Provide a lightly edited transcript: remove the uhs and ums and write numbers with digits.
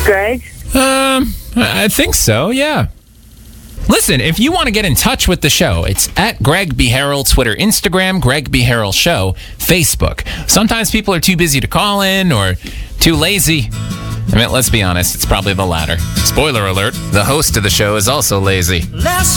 Greg? I think so, yeah. Listen, if you want to get in touch with the show, it's at Greg B. Harrell, Twitter, Instagram, Greg B. Harrell Show, Facebook. Sometimes people are too busy to call in or too lazy. I mean, let's be honest, it's probably the latter. Spoiler alert, the host of the show is also lazy.